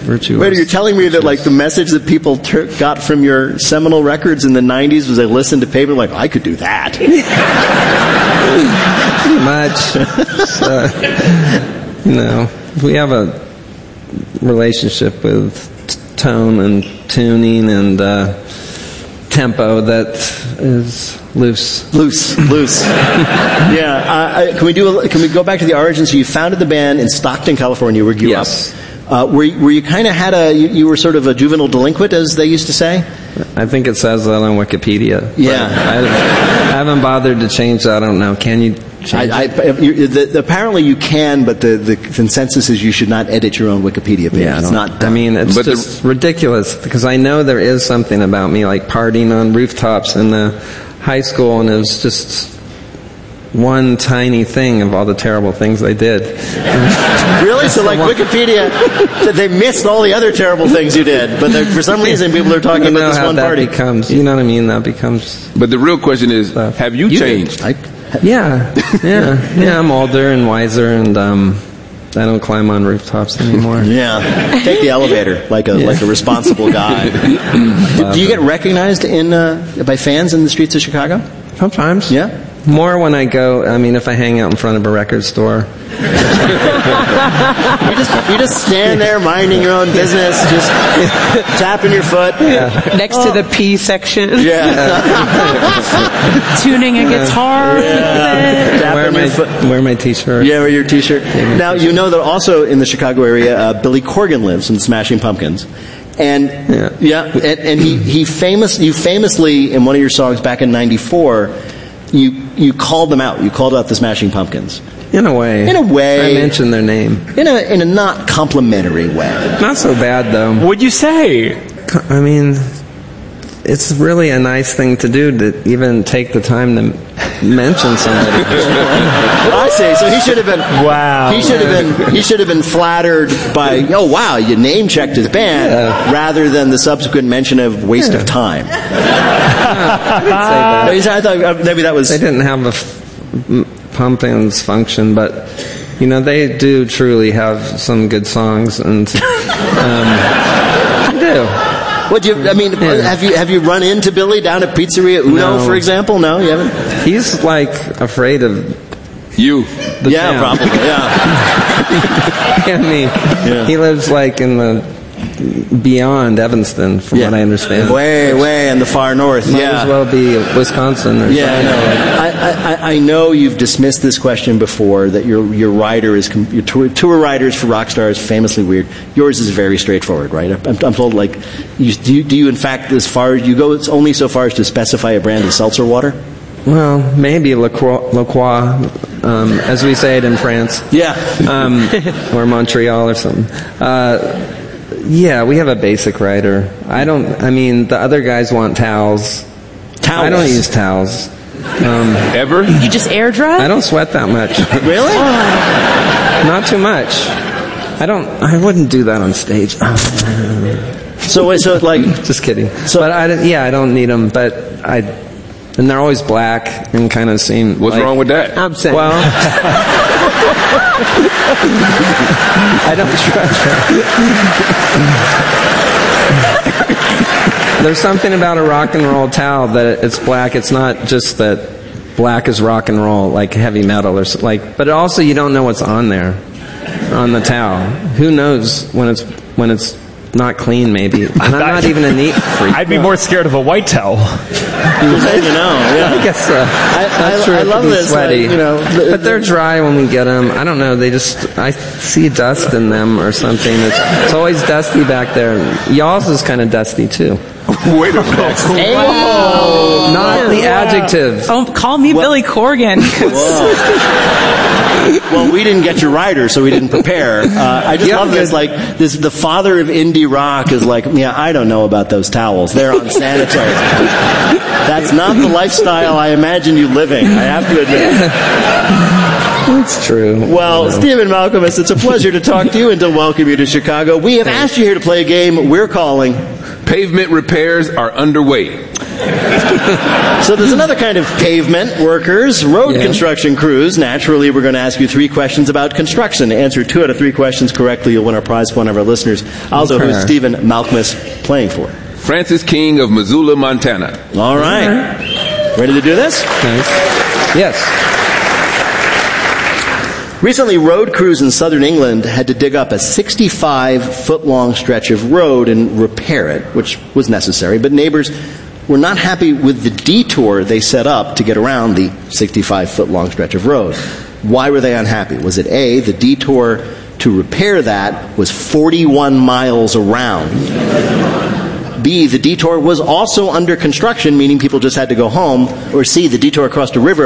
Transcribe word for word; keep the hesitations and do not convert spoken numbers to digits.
virtuoso. Wait, you're telling me that like the message that people ter- got from your seminal records in the nineties was they listened to paper like, I could do that. Pretty much. So, you know, we have a relationship with t- tone and tuning and uh, tempo that is loose. Loose, loose. Yeah. Uh, I, can we do? A, can we go back to the origins? So you founded the band in Stockton, California, where you grew yes. up. Uh, where, where you kind of had a, you, you were sort of a juvenile delinquent, as they used to say? I think it says that on Wikipedia. Yeah. I, I haven't bothered to change that. I don't know. Can you change I, I, you, the, the, apparently you can, but the, the consensus is you should not edit your own Wikipedia page. Yeah, it's not I mean, it's but just the, ridiculous, because I know there is something about me, like partying on rooftops in the high school, and it was just one tiny thing of all the terrible things I did. Really? So like Wikipedia, they missed all the other terrible things you did, but for some reason people are talking about this how one that party. Becomes, you know what I mean? That becomes... But the real question is, stuff. have you, you changed? I, yeah, yeah, yeah. I'm older and wiser, and um, I don't climb on rooftops anymore. Yeah, take the elevator like a yeah. like a responsible guy. do, do you get recognized in uh, by fans in the streets of Chicago? Sometimes. Yeah. More when I go, I mean, if I hang out in front of a record store. you just you just stand there minding your own business, just tapping your foot. Yeah. Next oh. to the P section. Yeah. Tuning a guitar. Yeah. Wear my, wear my t-shirt. Yeah, wear your t-shirt. Yeah, now, t-shirt. You know that also in the Chicago area, uh, Billy Corgan lives in Smashing Pumpkins. And yeah, yeah and, and he, he famous you famously in one of your songs back in ninety-four, you you called them out. You called out the Smashing Pumpkins. In a way. In a way. I mentioned their name. In a in a not complimentary way. Not so bad though. What'd you say? I mean, it's really a nice thing to do to even take the time to mention somebody. I see. So he should have been. Wow. He should have been. He should have been flattered by. Oh wow, you name checked his band, yeah. rather than the subsequent mention of waste yeah. of time. Yeah, I didn't say that. I thought maybe that was. They didn't have a f- Pumpkins function, but you know they do truly have some good songs, and um, they do. What do you? I mean, yeah. have you have you run into Billy down at Pizzeria Uno, no. for example? No, you haven't. He's like afraid of you. Yeah, town. probably. Yeah. I mean, yeah. He lives like in the beyond Evanston, from yeah. what I understand. Way, way in the far north. Might yeah, as well be Wisconsin. Or yeah, something. I know. I, I, I know you've dismissed this question before. That your your rider is your tour, tour riders for rock stars famously weird. Yours is very straightforward, right? I'm, I'm told like, you, do you, do you in fact as far as you go, it's only so far as to specify a brand of seltzer water? Well, maybe La Croix, La Croix um, as we say it in France. Yeah, um, or Montreal or something. Uh, Yeah, we have a basic rider. I don't, I mean, the other guys want towels. Towels? I don't use towels. Um, Ever? You just air dry? I don't sweat that much. Really? Oh. Not too much. I don't, I wouldn't do that on stage. So, wait, so like. Just kidding. So, but I, yeah, I don't need them, but I, and they're always black and kind of seem. What's like, wrong with that? I'm saying. Well. I don't trust. There's something about a rock and roll towel that it's black. It's not just that black is rock and roll, like heavy metal or something. Like, but also you don't know what's on there, on the towel. Who knows when it's when it's not clean? Maybe. And I'm not even a neat freak. I'd be more scared of a white towel. You know, yeah. I guess uh, I, that's I, true. I love this. Sweaty. Like, you know, the, but they're dry when we get them. I don't know. They just I see dust in them or something. It's, it's always dusty back there. Y'all's is kind of dusty too. Wait a minute. Hey. Whoa. Not the adjective. Oh, call me well, Billy Corgan. Well, we didn't get your rider, so we didn't prepare. Uh, I just yeah, love this. Like this, the father of indie rock is like, yeah, I don't know about those towels. They're unsanitary. That's not the lifestyle I imagine you living. I have to admit. It's true. Well, Stephen Malcolmus, it's a pleasure to talk to you and to welcome you to Chicago. We have asked you here to play a game we're calling Pavement Repairs Are Underway. So there's another kind of pavement workers, road Yeah. construction crews. Naturally, we're going to ask you three questions about construction. Answer two out of three questions correctly, you'll win our prize for one of our listeners. Also, Okay. who's Stephen Malkmus playing for? Francis King of Missoula, Montana. All right. Ready to do this? Nice. Yes. Recently, road crews in southern England had to dig up a sixty-five foot long stretch of road and repair it, which was necessary, but neighbors were not happy with the detour they set up to get around the sixty-five foot long stretch of road. Why were they unhappy? Was it A, the detour to repair that was forty-one miles around? B, the detour was also under construction, meaning people just had to go home? Or C, the detour across the river